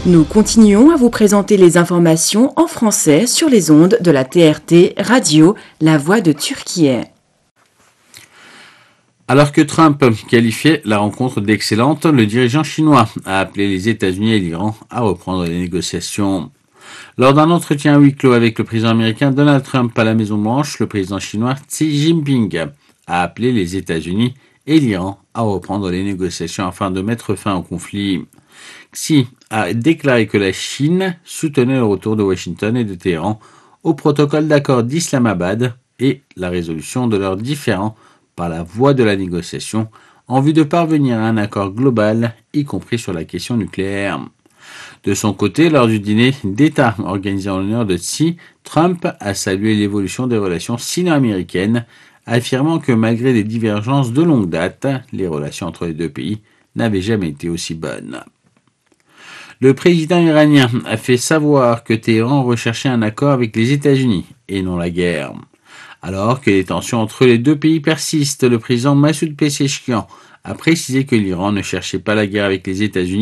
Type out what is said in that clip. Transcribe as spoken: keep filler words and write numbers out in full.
Nous continuons à vous présenter les informations en français sur les ondes de la T R T Radio, la voix de Turquie. Alors que Trump qualifiait la rencontre d'excellente, le dirigeant chinois a appelé les États-Unis et l'Iran à reprendre les négociations. Lors d'un entretien à huis clos avec le président américain Donald Trump à la Maison-Blanche, le président chinois Xi Jinping a appelé les États-Unis et l'Iran à reprendre les négociations afin de mettre fin au conflit. Xi a déclaré que la Chine soutenait le retour de Washington et de Téhéran au protocole d'accord d'Islamabad et la résolution de leurs différends par la voie de la négociation en vue de parvenir à un accord global, y compris sur la question nucléaire. De son côté, lors du dîner d'État organisé en l'honneur de Xi, Trump a salué l'évolution des relations sino-américaines, affirmant que malgré des divergences de longue date, les relations entre les deux pays n'avaient jamais été aussi bonnes. Le président iranien a fait savoir que Téhéran recherchait un accord avec les États-Unis et non la guerre. Alors que les tensions entre les deux pays persistent, le président Massoud Pezeshkian a précisé que l'Iran ne cherchait pas la guerre avec les États-Unis